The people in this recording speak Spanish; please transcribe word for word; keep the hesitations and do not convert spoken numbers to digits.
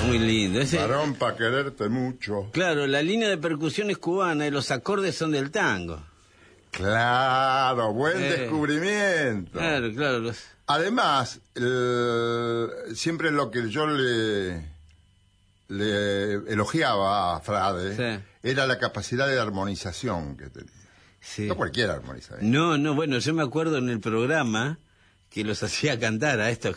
muy lindo. Ese, varón pa' quererte mucho. Claro, la línea de percusión es cubana y los acordes son del tango. Claro, buen Eh, descubrimiento. Claro, claro. Los... Además, el, siempre lo que yo le, le elogiaba a Frade sí. era la capacidad de armonización que tenía. Sí. No cualquiera armoniza. ¿eh? No, no, bueno, yo me acuerdo en el programa que los hacía cantar a estos